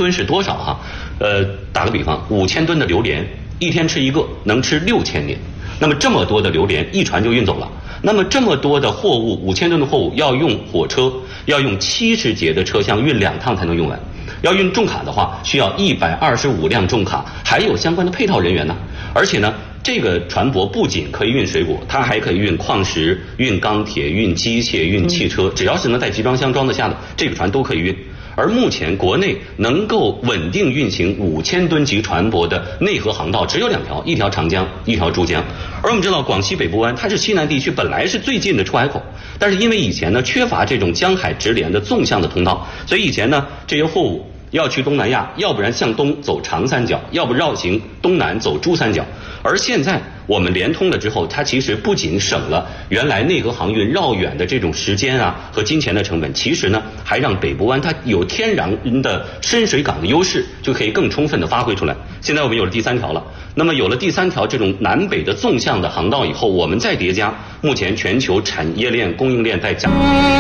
吨是多少哈？打个比方，5000吨的榴莲，一天吃一个，能吃6000年。那么这么多的榴莲一船就运走了。那么这么多的货物，5000吨的货物要用火车，要用70节的车厢运2趟才能用完。要运重卡的话，需要125辆重卡，还有相关的配套人员呢。而且呢，这个船舶不仅可以运水果，它还可以运矿石、运钢铁、运机械、运汽车，只要是能在集装箱装得下的，这个船都可以运。而目前国内能够稳定运行5000吨级船舶的内河航道只有2条，一条长江，一条珠江。而我们知道广西北部湾它是西南地区本来是最近的出海口，但是因为以前呢缺乏这种江海直连的纵向的通道，所以以前呢这些货物要去东南亚，要不然向东走长三角，要不绕行东南走珠三角。而现在我们联通了之后，它其实不仅省了原来内河航运绕远的这种时间啊和金钱的成本，其实呢还让北部湾它有天然的深水港的优势，就可以更充分的发挥出来。现在我们有了第3条了，那么有了第3条这种南北的纵向的航道以后，我们再叠加目前全球产业链供应链在讲。